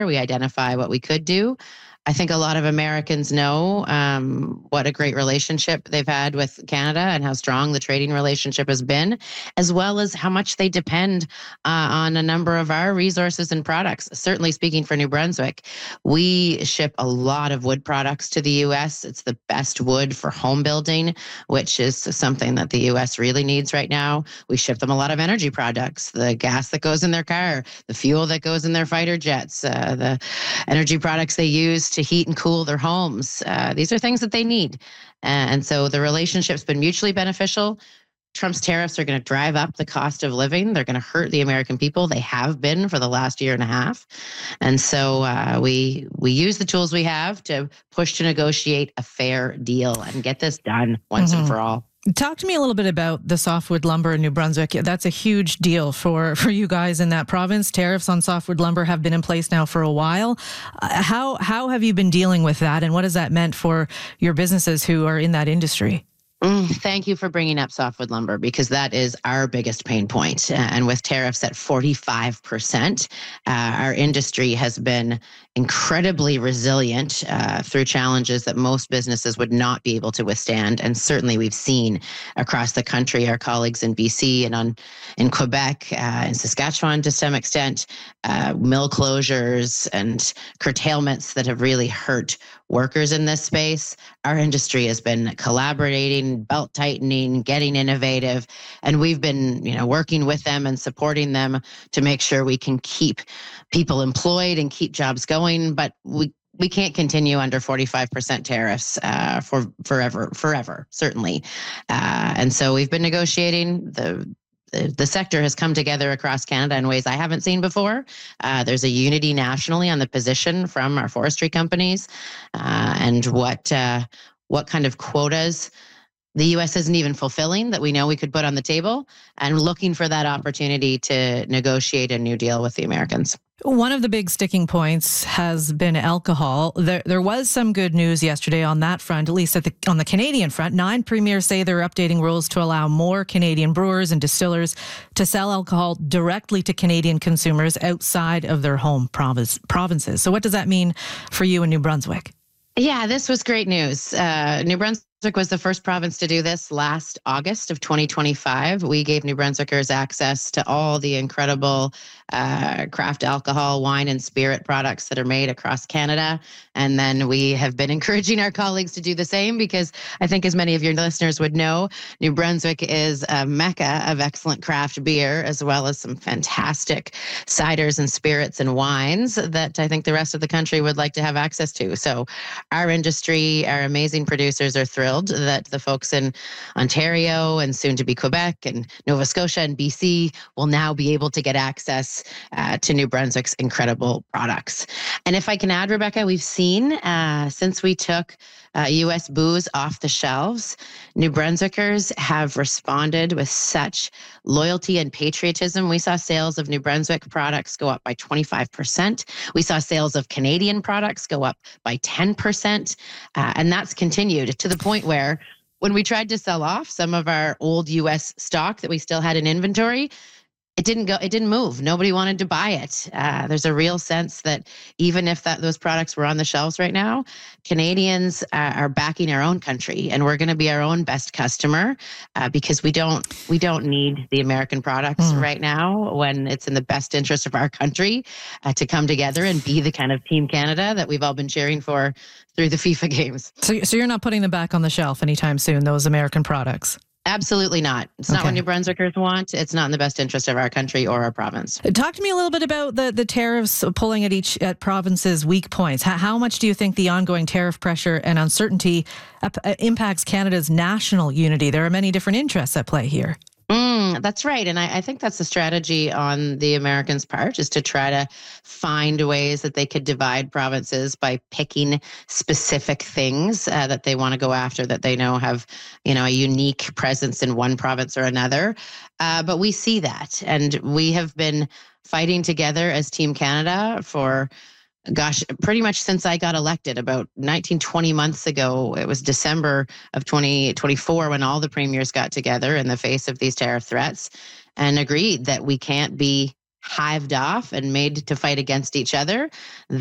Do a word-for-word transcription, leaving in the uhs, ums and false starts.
We identify what we could do. I think a lot of Americans know um, what a great relationship they've had with Canada and how strong the trading relationship has been, as well as how much they depend uh, on a number of our resources and products. Certainly speaking for New Brunswick, we ship a lot of wood products to the U S. It's the best wood for home building, which is something that the U S really needs right now. We ship them a lot of energy products, the gas that goes in their car, the fuel that goes in their fighter jets, uh, the energy products they use to heat and cool their homes. Uh, these are things that they need. And so the relationship's been mutually beneficial. Trump's tariffs are going to drive up the cost of living. They're going to hurt the American people. They have been for the last year and a half. And so uh, we we use the tools we have to push to negotiate a fair deal and get this done once mm-hmm. and for all. Talk to me a little bit about the softwood lumber in New Brunswick. That's a huge deal for, for you guys in that province. Tariffs on softwood lumber have been in place now for a while. Uh, how how have you been dealing with that, and what has that meant for your businesses who are in that industry? Mm, thank you for bringing up softwood lumber, because that is our biggest pain point. Uh, and with tariffs at forty-five percent, uh, our industry has been incredibly resilient uh, through challenges that most businesses would not be able to withstand. And certainly we've seen across the country, our colleagues in B C and on in Quebec uh, and Saskatchewan to some extent, uh, mill closures and curtailments that have really hurt workers in this space. Our industry has been collaborating, belt tightening, getting innovative, and we've been, you know, working with them and supporting them to make sure we can keep people employed and keep jobs going. But we we can't continue under forty-five percent tariffs uh, for forever, forever, certainly. Uh, and so we've been negotiating. The The sector has come together across Canada in ways I haven't seen before. Uh, there's a unity nationally on the position from our forestry companies uh, and what uh, what kind of quotas the U S isn't even fulfilling that we know we could put on the table, and looking for that opportunity to negotiate a new deal with the Americans. One of the big sticking points has been alcohol. There, there was some good news yesterday on that front, at least at the, on the Canadian front. Nine premiers say they're updating rules to allow more Canadian brewers and distillers to sell alcohol directly to Canadian consumers outside of their home province, provinces. So what does that mean for you in New Brunswick? Yeah, this was great news. Uh, New Brunswick was the first province to do this last August of twenty twenty-five. We gave New Brunswickers access to all the incredible uh, craft alcohol, wine, and spirit products that are made across Canada. And then we have been encouraging our colleagues to do the same, because I think, as many of your listeners would know, New Brunswick is a mecca of excellent craft beer, as well as some fantastic ciders and spirits and wines that I think the rest of the country would like to have access to. So our industry, our amazing producers are thrilled that the folks in Ontario and soon to be Quebec and Nova Scotia and B C will now be able to get access uh, to New Brunswick's incredible products. And if I can add, Rebecca, we've seen uh, since we took uh, U S booze off the shelves, New Brunswickers have responded with such loyalty and patriotism. We saw sales of New Brunswick products go up by twenty-five percent. We saw sales of Canadian products go up by ten percent. Uh, and that's continued to the point where when we tried to sell off some of our old U S stock that we still had in inventory, it didn't go, it didn't move. Nobody wanted to buy it. Uh, there's a real sense that even if that those products were on the shelves right now, Canadians uh, are backing our own country, and we're going to be our own best customer uh, because we don't we don't need the American products mm. right now, when it's in the best interest of our country uh, to come together and be the kind of Team Canada that we've all been cheering for through the FIFA games. So, so you're not putting them back on the shelf anytime soon, those American products? Absolutely not. It's okay. Not what New Brunswickers want. It's not in the best interest of our country or our province. Talk to me a little bit about the, the tariffs pulling at each at provinces' weak points. How, how much do you think the ongoing tariff pressure and uncertainty uh, impacts Canada's national unity? There are many different interests at play here. Mm, that's right. And I, I think that's a strategy on the Americans' part, is to try to find ways that they could divide provinces by picking specific things uh, that they want to go after, that they know have, you know, a unique presence in one province or another. Uh, but we see that. And we have been fighting together as Team Canada for Gosh, pretty much since I got elected about nineteen, twenty months ago. It was December of twenty twenty-four when all the premiers got together in the face of these tariff threats and agreed that we can't be hived off and made to fight against each other,